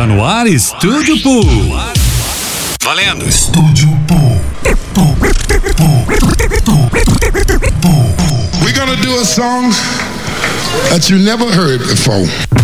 Está no ar Estúdio Pool. Valendo. Estúdio Pool. We're gonna do a song that you never heard before.